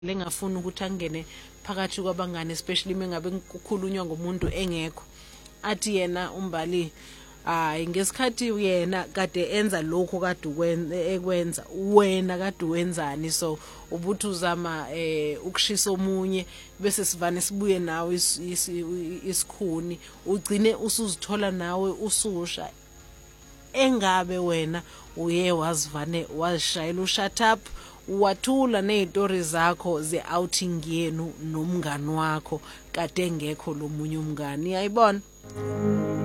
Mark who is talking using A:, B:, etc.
A: lengafuni ukuthi angene phakathi kwabangane, especially mengabe kukhulunywa ngomuntu engekho. Athi yena uMbali ngesikhathi yena kade enza lokho kade ekwenza, wena kade wenzani? So ubuthi uzama ukushisa omunye bese sivane sibuye nawe isikhuni, ugcine usuzithola nawe ususha, engabe wena uye wazivane wazishayela ushut up, wathula nezitori zakho ze-outing yenu nomngani wakho kade engekho lo munye umngani. Uyayibona?